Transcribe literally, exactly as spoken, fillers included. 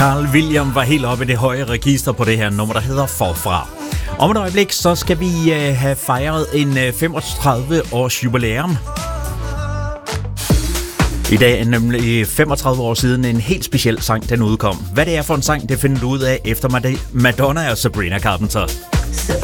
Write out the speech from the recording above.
Carl William var helt oppe i det høje register på det her nummer, der hedder Forfra. Om et øjeblik, så skal vi uh, have fejret en uh, femogtredive års jubilæum. I dag er nemlig femogtredive år siden en helt speciel sang, den udkom. Hvad det er for en sang, det finder du ud af efter Madonna og Sabrina Carpenter. Sabrina.